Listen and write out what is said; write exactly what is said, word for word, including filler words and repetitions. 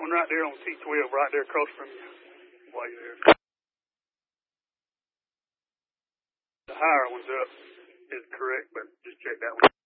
one right there on T twelve, right there across from you while you're there. The higher one's up is correct, but just check that one.